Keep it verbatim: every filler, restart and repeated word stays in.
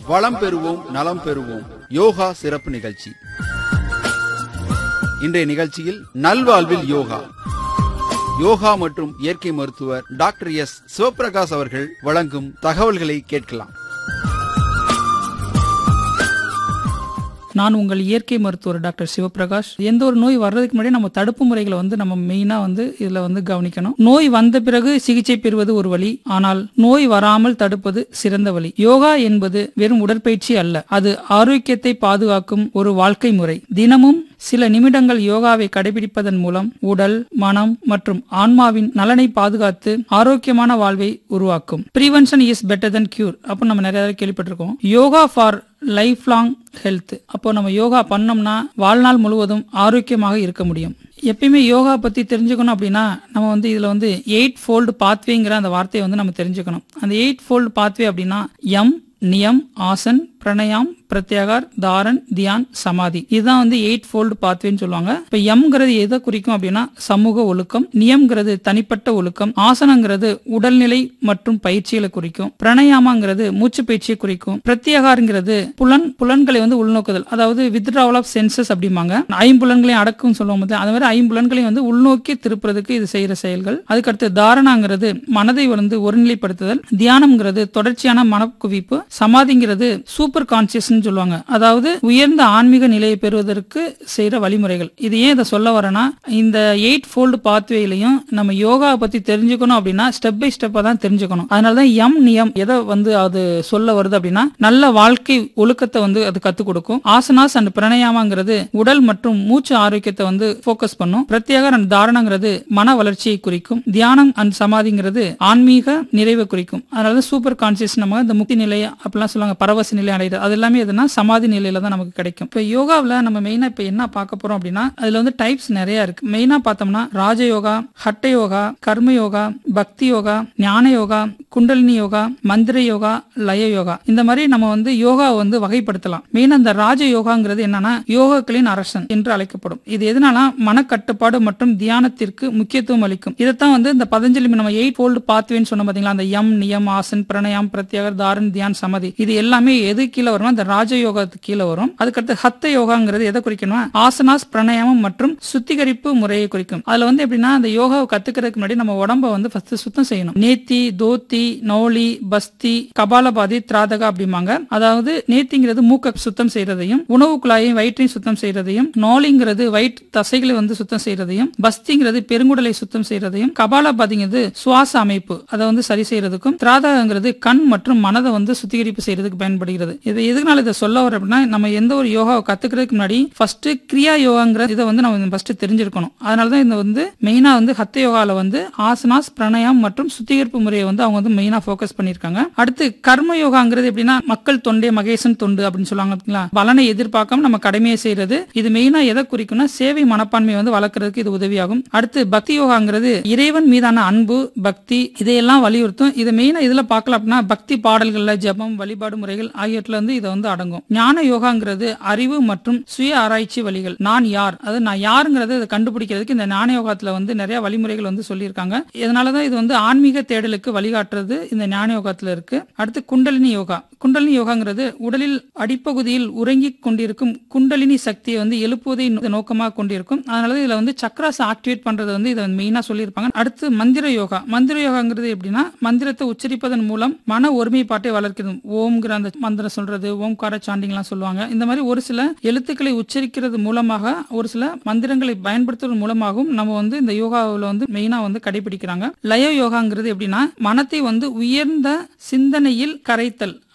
வளம் பெறுவோம் நலம் பெறுவோம் யோகா சிறப்பு நிகழ்ச்சி. இன்றைய நிகழ்ச்சியில் நல்வாழ்வில் யோகா யோகா மற்றும் இயற்கை மருத்துவர் டாக்டர் எஸ் சிவபிரகாஷ் அவர்கள் வழங்கும் தகவல்களை கேட்கலாம். நான் உங்கள் இயற்கை மருத்துவர் டாக்டர் சிவபிரகாஷ். எந்த ஒரு நோய் வர்றதுக்கு முன்னாடி நம்ம தடுப்பு முறைகளை வந்து நம்ம மெயினா வந்து இதுல வந்து கவனிக்கணும். நோய் வந்த பிறகு சிகிச்சை பெறுவது ஒரு வழி, ஆனால் நோய் வராமல் தடுப்பது சிறந்த வழி. யோகா என்பது வெறும் உடற்பயிற்சி அல்ல, அது ஆரோக்கியத்தை பாதுகாக்கும் ஒரு வாழ்க்கை முறை. தினமும் சில நிமிடங்கள் யோகாவை கடைபிடிப்பதன் மூலம் உடல், மனம் மற்றும் ஆன்மாவின் நலனை பாதுகாத்து ஆரோக்கியமான வாழ்வை உருவாக்கும். Prevention is better then cure அப்ப நம்ம நிறைய கேள்விப்பட்டிருக்கோம். Yoga for life long health. அப்போ நம்ம யோகா பண்ணோம்னா வாழ்நாள் முழுவதும் ஆரோக்கியமாக இருக்க முடியும். எப்பயுமே யோகா பத்தி தெரிஞ்சுக்கணும் அப்படின்னா நம்ம வந்து இதுல வந்து எயிட் ஃபோல்டு பாத்வேங்கிற அந்த வார்த்தையை வந்து நம்ம தெரிஞ்சுக்கணும். அந்த எயிட் ஃபோல்டு பாத்வே அப்படின்னா யம், நியம், ஆசன், பிரணயாம், பிரத்யாகார், தாரன், தியான், சமாதி. இதுதான் வந்து எயிட் ஃபோல்டு பாத்வேன்னு சொல்லுவாங்க. இப்ப எம்ங்கிறது எதை குறிக்கும் அப்படின்னா சமூக ஒழுக்கம், நியம்ங்கிறது தனிப்பட்ட ஒழுக்கம், ஆசனங்கிறது உடல்நிலை மற்றும் பயிற்சிகளை குறிக்கும், பிரணயாமாங்கிறது மூச்சு பயிற்சியை குறிக்கும், பிரத்யாகாரங்கிறது புலன் புலன்களை வந்து உள்நோக்குதல், அதாவது வித்ட்ராவல் ஆஃப் சென்சஸ் அப்படிம்பாங்க. ஐம்புலன்களையும் அடக்கும் சொல்லுவோம். அது மாதிரி ஐம்புலன்களையும் வந்து உள்நோக்கி திருப்புறதுக்கு இது செய்யற செயல்கள். அதுக்கடுத்து தாரணாங்கிறது மனதை வந்து ஒருநிலைப்படுத்துதல், தியானம்ங்கிறது தொடர்ச்சியான மனக்குவிப்பு, சமாதிங்கிறது சூப்பர் கான்சியஸ் சொல்லுவாங்க, அதாவது உயர்ந்த ஆன்மீக நிலையை பெறுவதற்கு செய்யற வழிமுறைகள். இது ஏன் இதை சொல்ல வரேன்னா, இந்த எயிட் ஃபோல்டு பாத்வேலையும் நம்ம யோகா பத்தி தெரிஞ்சுக்கணும் அப்படின்னா ஸ்டெப் பை ஸ்டெப்பா தான் தெரிஞ்சுக்கணும். அதனாலதான் எம் நியம் எதை வந்து அது சொல்ல வருது அப்படின்னா நல்ல வாழ்க்கை ஒழுக்கத்தை வந்து அது கத்துக் கொடுக்கும். ஆசனாஸ் அண்ட் பிரணயாமாங்கிறது உடல் மற்றும் மூச்சு ஆரோக்கியத்தை வந்து போக்கஸ் பண்ணும். பிரத்யேக அண்ட் தாரணங்கிறது மன வளர்ச்சியை குறிக்கும். தியானம் அண்ட் சமாதிங்கிறது ஆன்மீக நிறைவை குறிக்கும். அதனாலதான் சூப்பர் கான்சியஸ் நம்ம இந்த முக்தி நிலை அப்படிலாம் சொல்லுவாங்க, பரவச நிலை அடைகிறது. அது எல்லாமே எதுனா சமாதி நிலையில தான் நமக்கு கிடைக்கும். இப்ப யோகாவில் நம்ம மெயினா இப்ப என்ன பார்க்க போறோம் அப்படின்னா அதுல வந்து டைப்ஸ் நிறைய இருக்கு. மெயினா பார்த்தோம்னா ராஜயோகா, ஹட்ட யோகா, கர்ம யோகா, பக்தி யோகா, ஞான யோகா, குண்டலினி யோகா, மந்திர யோகா, லய யோகா, இந்த மாதிரி நம்ம வந்து யோகா வந்து வகைப்படுத்தலாம். மெயினா இந்த ராஜ யோகாங்கிறது என்னன்னா யோகாக்களின் அரசன் என்று அழைக்கப்படும். இது எதனால மனக்கட்டுப்பாடு மற்றும் தியானத்திற்கு முக்கியத்துவம் அளிக்கும். இதைத்தான் வந்து இந்த பதஞ்சலி நம்ம எயிட் ஃபோல்டு பாத்வேன்னு சொன்ன பாத்தீங்களா, அந்த யம், நியம், ஆசன், பிரணயாம், பிரத்யாகர், தாரன், தியான், சமாதி, இது எல்லாமே எது கீழே வரும், இந்த ராஜயோகத்துக்கு கீழே வரும். அதுக்கடுத்து ஹத்த யோகாங்கிறது எதை குறிக்கணும், ஆசனாஸ், பிரணயாமம் மற்றும் சுத்திகரிப்பு முறையை குறிக்கும். அதுல வந்து எப்படின்னா அந்த யோகாவை கத்துக்கிறதுக்கு முன்னாடி நம்ம உடம்ப வந்து ஃபர்ஸ்ட் சுத்தம் செய்யணும். நேத்தி, தோத்தி, நௌலி, பஸ்தி, கபாலபாதி, திராதகா அப்படிம்பாங்க. அதாவது நேத்திங்கிறது மூக்க சுத்தம் செய்யறதையும், உணவு குழாயையும் வயிற்றையும் சுத்தம் செய்யறதையும், நௌலிங்கிறது வயிற்று தசைகளை வந்து சுத்தம் செய்யறதையும், பஸ்திங்கிறது பெருங்குடலை சுத்தம் செய்யறதையும், கபாலபாதிங்கிறது சுவாச அமைப்பு அதை வந்து சரி செய்யறதுக்கும், திராதகாங்கிறது கண் மற்றும் மனதை வந்து சுத்திகரிப்பு செய்யறதுக்கு பயன்படுகிறது. இது எதுனால இதை சொல்ல வர அப்படின்னா நம்ம எந்த ஒரு யோகாவை கத்துக்கிறதுக்கு முன்னாடி ஃபர்ஸ்ட் கிரியா யோகாங்கிற இதை வந்து நம்ம ஃபர்ஸ்ட் தெரிஞ்சிருக்கணும். அதனாலதான் இந்த வந்து மெயினா வந்து ஹத்த யோகால வந்து ஆசனாஸ், பிரணயம் மற்றும் சுத்திகரிப்பு முறையை வந்து அவங்க வந்து மெயினா போக்கஸ் பண்ணிருக்காங்க. அடுத்து கர்ம யோகாங்கிறது எப்படின்னா மக்கள் தொண்டே மகேசன் தொண்டு அப்படின்னு சொல்லுவாங்க. பலனை எதிர்பார்க்காம நம்ம கடமையை செய்யறது. இது மெயினா எதை குறிக்கும்னா சேவை மனப்பான்மையை வந்து வளர்க்கறதுக்கு இது உதவியாகும். அடுத்து பக்தி யோகாங்கிறது இறைவன் மீதான அன்பு, பக்தி இதையெல்லாம் வலியுறுத்தும். இது மெயினா இதுல பார்க்கலாம் அப்படின்னா பக்தி பாடல்கள்ல ஜபம், வழிபாடு முறைகள் ஆகியவற்றில் வந்து இதை வந்து அடங்கும். ஞான யோகாங்கிறது அறிவு மற்றும் சுய ஆராய்ச்சி வழிகள். நான் யார், அது நான் யாருங்கிறது அதை கண்டுபிடிக்கிறதுக்கு இந்த ஞான யோகத்துல வந்து நிறைய வழிமுறைகள் வந்து சொல்லியிருக்காங்க. இதனாலதான் இது வந்து ஆன்மீக தேடலுக்கு வழிகாட்டுறது இந்த ஞான யோகத்துல இருக்கு. அடுத்து குண்டலினி யோகா. குண்டலினி யோகாங்கிறது உடலில் அடிப்பகுதியில் உறங்கிக் கொண்டிருக்கும் குண்டலினி சக்தியை வந்து எழுப்புவதை நோக்கமாக கொண்டிருக்கும். அதனால இதுல வந்து சக்ராஸ் ஆக்டிவேட் பண்றது வந்து இதை மெயினா சொல்லியிருப்பாங்க. அடுத்து மந்திர யோகா. மந்திர யோகாங்கிறது எப்படின்னா மந்திரத்தை உச்சரிப்பதன் மூலம் மன ஒருமைப்பாட்டை வளர்க்கிறது. ஓம்ங்கிற அந்த மந்திரம் சொல்றது, ஓம்கார சாண்டிங் எல்லாம் சொல்லுவாங்க. இந்த மாதிரி ஒரு சில எழுத்துக்களை உச்சரிக்கிறது மூலமாக, ஒரு சில மந்திரங்களை பயன்படுத்துவதன் மூலமாகவும் நம்ம வந்து இந்த யோகாவில் வந்து மெயினா வந்து கடைபிடிக்கிறாங்க. லய யோகாங்கிறது எப்படின்னா மனத்தை வந்து உயர்ந்த சிந்தனையில் கரைத்தல்,